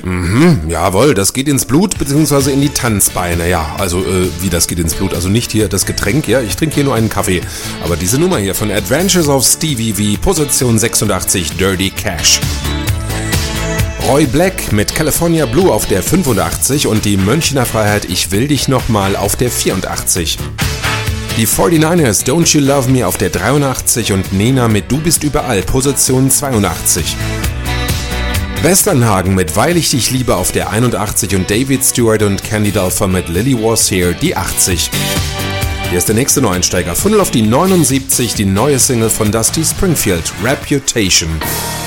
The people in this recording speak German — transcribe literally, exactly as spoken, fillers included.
Mhm, jawohl, das geht ins Blut bzw. in die Tanzbeine, ja. Also, äh, wie das geht ins Blut? Also nicht hier das Getränk, ja, ich trinke hier nur einen Kaffee. Aber diese Nummer hier von Adventures of Stevie V, Position sechsundachtzig, Dirty Cash. Roy Black mit California Blue auf der fünfundachtzig und die Münchner Freiheit Ich will dich nochmal auf der vierundachtzig. Die forty-niners Don't You Love Me auf der dreiundachtzig und Nena mit Du bist überall, Position zweiundachtzig. Westernhagen mit Weil ich dich liebe auf der einundachtzig und David Stewart und Candy Dulfer mit Lily Was Here, die achtzig. Hier ist der nächste Neueinsteiger. Von null auf die neunundsiebzig, die neue Single von Dusty Springfield, Reputation.